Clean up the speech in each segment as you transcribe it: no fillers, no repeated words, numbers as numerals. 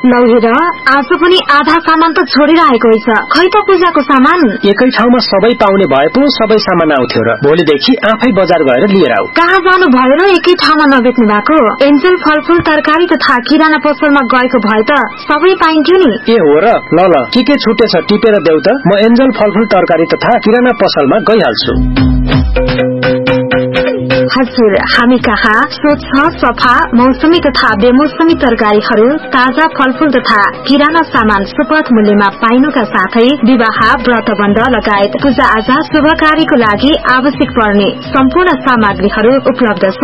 लौ हेर आज पनि आधा सामान त छोडेर आएको रहेछ। खै त पूजाको सामान एकै ठाउँमा सबै पाउने भए पो सबै सामान आउँथ्यो र भोलिदेखि आफै बजार गएर लिएर आऊ। कहाँ जानु भयो र एकै ठाउँमा नबेच्नु भएको? एन्जल फलफूल तरकारी तथा किराना पसलमा गएको भए त सबै पाइन्थ्यो नि। ए हो र, ल के छुटेछ टिपेर देऊ त, म एन्जल फलफूल तरकारी तथा किराना पसलमा गइहाल्छु। हजुर, हामी कहाँ स्वच्छ सफा मौसमी तथा बेमौसमी तरकारीहरू, ताजा फलफूल तथा किराना सामान सुपथ मूल्यमा पाइनुका साथै विवाह व्रतबन्ध लगायत पूजा आजा शुभ कार्यको लागि आवश्यक पर्ने सम्पूर्ण सामग्रीहरू उपलब्ध छ।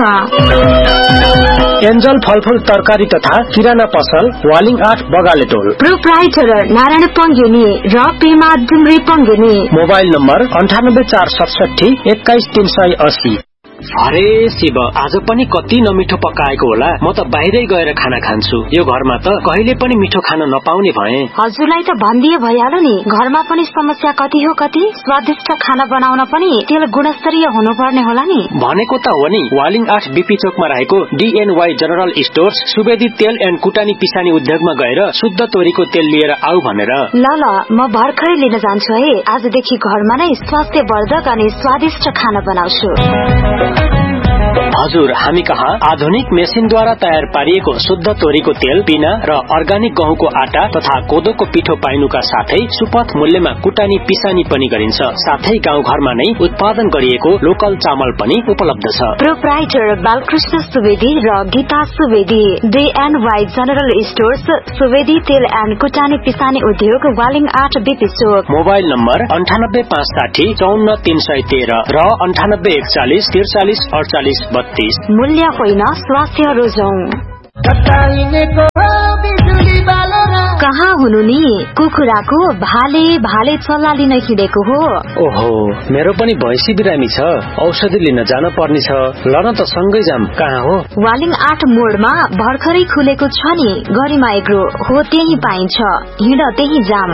एन्जल फलफूल तरकारी तथा किराना पसल, वालिङ 8 बगाले टोल। प्रोप्राइटर नारायण पङ्गेनी र पेमा डुम्री पङ्गेनी। Mobile number 9847 21380। अरे शिव, आज पनि कति नमिठो पकाएको होला। म त बाहिरै गएर खाना खान्छु। यो घरमा त कहिले पनि मिठो खान नपाउने भए। हजुरलाई त भनिदिए भइहाल्यो नि, घरमा पनि समस्या कति हो कति। स्वादिष्ट खाना बनाउन पनि तेल गुणस्तरीय हुनुपर्ने होला नि। भनेको त हो नि, वालिङ 8 बीपी चोकमा रहेको DNY जनरल स्टोर्स सुवेदी तेल एन्ड कुटानी पिसानी उद्योगमा गएर शुद्ध तोरीको तेल लिएर आऊ भनेर। ल म भर्खरै लिन जान्छु है। आजदेखि घरमा नै स्वास्थ्यवर्धक अनि स्वादिष्ट खाना बनाउँछु। हजुर, हामी कहाँ आधुनिक मेसिनद्वारा तयार पारिएको शुद्ध तोरीको तेल, पिना र अर्गानिक गहुँको आटा तथा कोदोको पिठो पाइनुका साथै सुपथ मूल्यमा कुटानी पिसानी पनि गरिन्छ। साथै गाउँ घरमा नै उत्पादन गरिएको लोकल चामल पनि उपलब्ध छ। प्रोप्राइटर बालकृष्ण सुवेदी र Gita Subedi, DNY general stores, Subedi तेल एन्ड कुटानी पिसानी उद्योग, वालिङ 8 बीपी चोक। मोबाइल नम्बर 9856 54313 र 9841434832। मूल्य होइन, स्वास्थ्य रोजौं। कहाँ हुनु नि? कुखुराको भाले चल्ला लिन हिँडेको हो। ओहो, मेरो पनि भैँसी बिरामी छ, औषधि लिन जान पर्ने छ। ल न त सँगै जाम। कहाँ हो? वालिङ 8 मोडमा भर्खरै खुलेको छ नि गरिमा एग्रो हो, त्यही पाइन्छ। हिँड त्यही जाम।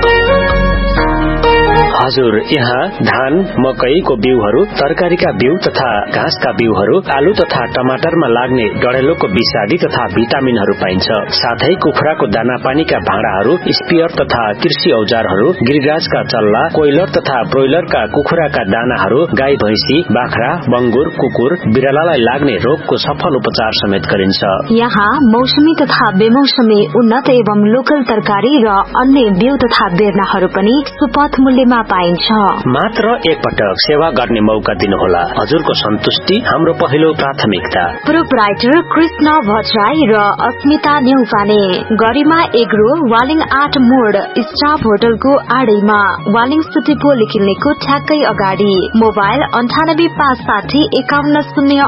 हजुर, यहाँ धान मकैको बिउहरू, तरकारीका बिउ तथा घाँसका बिउहरू, आलु तथा टमाटरमा लाग्ने डढेलोको विषादी तथा भिटामिनहरू पाइन्छ। साथै कुखुराको दाना पानीका भाँडाहरू, स्पियर तथा कृषि औजारहरू, गिरिराजका चल्ला, कोइलर तथा ब्रोइलरका कुखुराका दानाहरू, गाई भैँसी, बाख्रा, बंगुर, कुकुर, बिरालालाई लाग्ने रोगको सफल उपचार समेत गरिन्छ। यहाँ मौसमी तथा बेमौसमी उन्नत एवं लोकल तरकारी र अन्य बिउ तथा बेर्नाहरू पनि सुपथ मूल्यमा पाइन्छ। मात्र एकपटक सेवा गर्ने मौका दिनुहोला। हजुरको सन्तुष्टि हाम्रो पहिलो प्राथमिकता। प्रोप्राइटर कृष्ण भट्टराई र अस्मिता न्यौपाने, गरिमा एग्रो, वालिङ 8 मोड, स्टाफ होटलको आडैमा, वालिङ सिटी पोल क्लिनिकको ठ्याक्कै अगाडि। मोबाइल 9856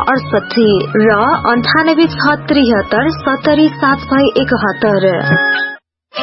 51068 र 98 673 70 771।